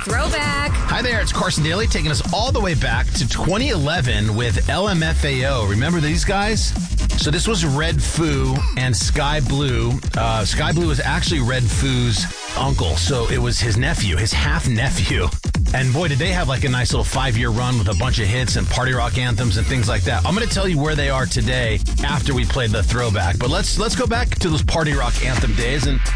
Throwback. Hi there, it's Carson Daly taking us all the way back to 2011 with LMFAO. Remember these guys? So this was Red Foo and Sky Blue. Sky Blue was actually Red Foo's uncle, so it was his nephew, his half-nephew. And boy, did they have like a nice little 5-year run with a bunch of hits and party rock anthems and things like that. I'm going to tell you where they are today after we played the throwback. But let's go back to those party rock anthem days and